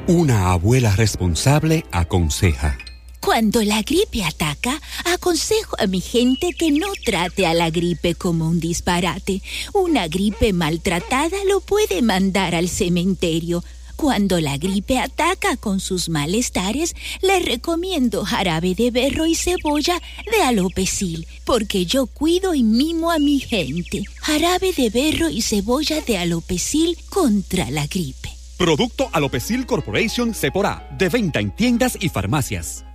Una abuela responsable aconseja. Cuando la gripe ataca, aconsejo a mi gente que no trate a la gripe como un disparate. Una gripe maltratada lo puede mandar al cementerio. Cuando la gripe ataca con sus malestares, les recomiendo jarabe de berro y cebolla de Alopecil, porque yo cuido y mimo a mi gente. Jarabe de berro y cebolla de Alopecil contra la gripe. Producto Alopecil Corporation Cepora, de venta en tiendas y farmacias.